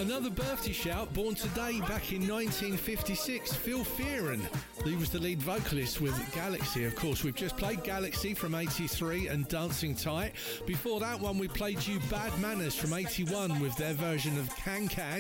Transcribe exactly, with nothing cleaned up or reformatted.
Another birthday shout, born today back in nineteen fifty-six, Phil Fearon. He was the lead vocalist with Galaxy, of course. We've just played Galaxy from eighty-three and Dancing Tight. Before that one, we played you Bad Manners from eighty-one with their version of Can Can.